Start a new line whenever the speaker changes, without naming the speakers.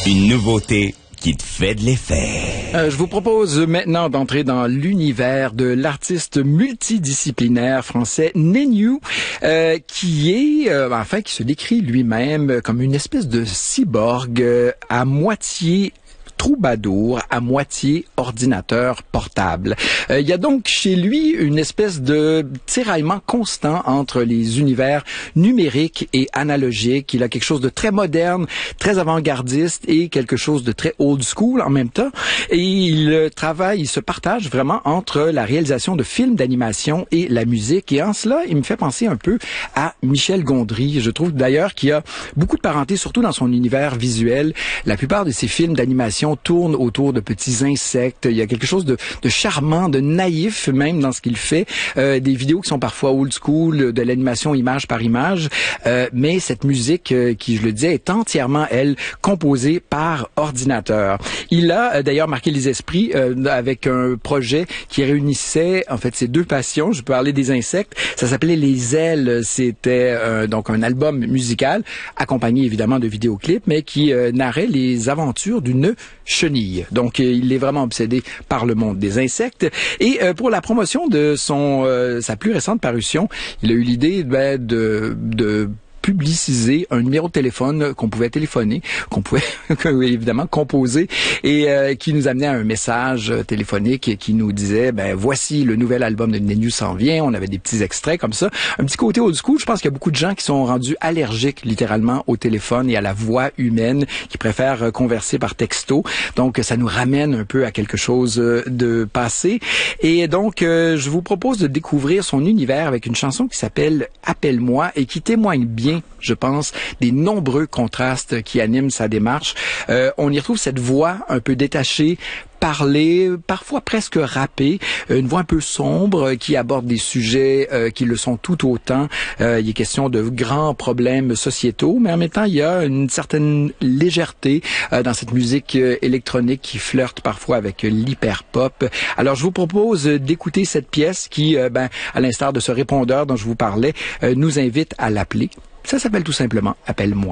Une nouveauté qui te fait de l'effet.
Je vous propose maintenant d'entrer dans l'univers de l'artiste multidisciplinaire français Néniou, qui se décrit lui-même comme une espèce de cyborg à moitié troubadour, à moitié ordinateur portable. Il y a donc chez lui une espèce de tiraillement constant entre les univers numériques et analogiques. Il a quelque chose de très moderne, très avant-gardiste et quelque chose de très old school en même temps. Et il se partage vraiment entre la réalisation de films d'animation et la musique. Et en cela, il me fait penser un peu à Michel Gondry. Je trouve d'ailleurs qu'il y a beaucoup de parenté, surtout dans son univers visuel. La plupart de ses films d'animation tourne autour de petits insectes. Il y a quelque chose de charmant, de naïf même dans ce qu'il fait. Des vidéos qui sont parfois old school, de l'animation image par image. Mais cette musique, qui, je le disais, est entièrement, elle, composée par ordinateur. Il a d'ailleurs marqué les esprits avec un projet qui réunissait, en fait, ses deux passions. Je peux parler des insectes. Ça s'appelait Les Ailes. C'était donc un album musical, accompagné évidemment de vidéoclips, mais qui narrait les aventures d'une chenille. Donc, il est vraiment obsédé par le monde des insectes. Et pour la promotion de sa plus récente parution, il a eu l'idée de publiciser un numéro de téléphone qu'on pouvait téléphoner, qu'on pouvait évidemment composer et qui nous amenait à un message téléphonique qui nous disait voici le nouvel album de Néniou s'en vient. On avait des petits extraits comme ça, un petit côté old school. Je pense qu'il y a beaucoup de gens qui sont rendus allergiques littéralement au téléphone et à la voix humaine, qui préfèrent converser par texto. Donc ça nous ramène un peu à quelque chose de passé. Et donc je vous propose de découvrir son univers avec une chanson qui s'appelle Appelle-moi et qui témoigne bien, je pense, des nombreux contrastes qui animent sa démarche. On y retrouve cette voix un peu détachée, parler, parfois presque rappée, une voix un peu sombre qui aborde des sujets qui le sont tout autant. Il est question de grands problèmes sociétaux, mais en même temps, il y a une certaine légèreté dans cette musique électronique qui flirte parfois avec l'hyper-pop. Alors, je vous propose d'écouter cette pièce qui, à l'instar de ce répondeur dont je vous parlais, nous invite à l'appeler. Ça s'appelle tout simplement « Appelle-moi ».